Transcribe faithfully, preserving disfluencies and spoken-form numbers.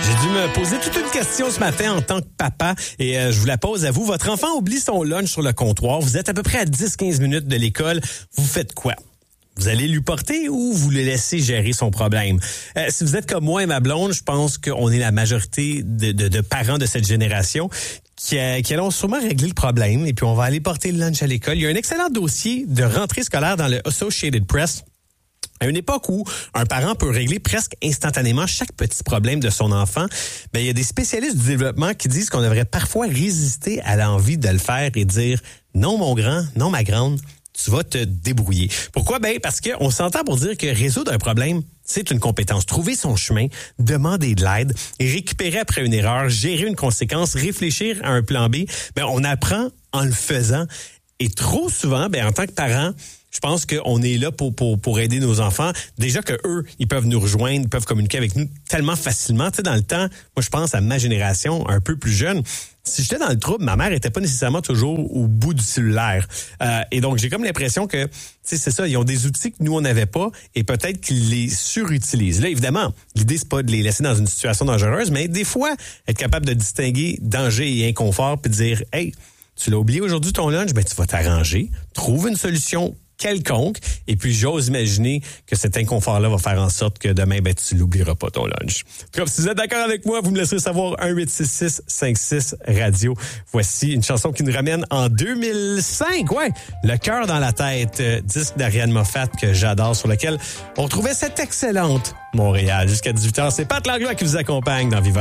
J'ai dû me poser toute une question ce matin en tant que papa et euh, je vous la pose à vous. Votre enfant oublie son lunch sur le comptoir. Vous êtes à peu près à dix à quinze minutes de l'école. Vous faites quoi? Vous allez lui porter ou vous le laissez gérer son problème? Euh, si vous êtes comme moi et ma blonde, je pense qu'on est la majorité de, de, de parents de cette génération qui, euh, qui allons sûrement régler le problème et puis on va aller porter le lunch à l'école. Il y a un excellent dossier de rentrée scolaire dans le Associated Press. À une époque où un parent peut régler presque instantanément chaque petit problème de son enfant, ben il y a des spécialistes du développement qui disent qu'on devrait parfois résister à l'envie de le faire et dire « Non, mon grand, non, ma grande, tu vas te débrouiller. » Pourquoi? Ben parce qu'on s'entend pour dire que résoudre un problème, c'est une compétence. Trouver son chemin, demander de l'aide, récupérer après une erreur, gérer une conséquence, réfléchir à un plan B, ben on apprend en le faisant. Et trop souvent, ben en tant que parent, je pense qu'on est là pour, pour, pour aider nos enfants. Déjà que eux, ils peuvent nous rejoindre, ils peuvent communiquer avec nous tellement facilement. Tu sais, dans le temps, moi, je pense à ma génération un peu plus jeune. Si j'étais dans le trouble, ma mère était pas nécessairement toujours au bout du cellulaire. Euh, et donc, j'ai comme l'impression que, tu sais, c'est ça, ils ont des outils que nous, on n'avait pas et peut-être qu'ils les surutilisent. Là, évidemment, l'idée, c'est pas de les laisser dans une situation dangereuse, mais des fois, être capable de distinguer danger et inconfort puis de dire, hey, tu l'as oublié aujourd'hui ton lunch, ben tu vas t'arranger, trouve une solution quelconque, et puis j'ose imaginer que cet inconfort-là va faire en sorte que demain, ben, tu l'oublieras pas ton lunch. Comme si vous êtes d'accord avec moi, vous me laisserez savoir un huit six six cinq six radio. Voici une chanson qui nous ramène en deux mille cinq, ouais, Le cœur dans la tête, euh, disque d'Ariane Moffat que j'adore, sur lequel on trouvait cette excellente Montréal. Jusqu'à dix-huit heures, c'est Pat Langlois qui vous accompagne dans Vivant.